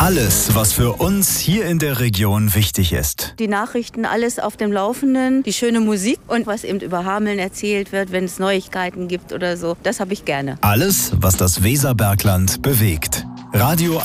Alles, was für uns hier in der Region wichtig ist. Die Nachrichten, alles auf dem Laufenden, die schöne Musik und was eben über Hameln erzählt wird, wenn es Neuigkeiten gibt oder so. Das habe ich gerne. Alles, was das Weserbergland bewegt. Radio